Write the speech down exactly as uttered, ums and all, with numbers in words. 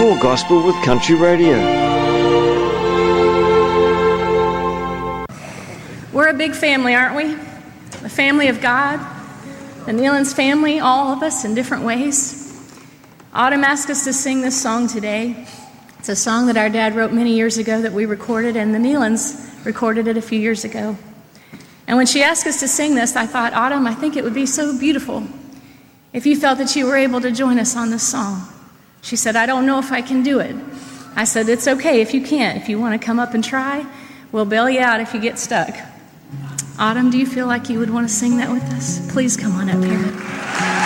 More Gospel with Country Radio. We're a big family, aren't we? The family of God, the Nealons family, all of us in different ways. Autumn asked us to sing this song today. It's a song that our dad wrote many years ago that we recorded, and the Nealons recorded it a few years ago. And when she asked us to sing this, I thought, Autumn, I think it would be so beautiful if you felt that you were able to join us on this song. She said, I don't know if I can do it. I said, it's okay if you can't. If you want to come up and try, we'll bail you out if you get stuck. Autumn, do you feel like you would want to sing that with us? Please come on up here.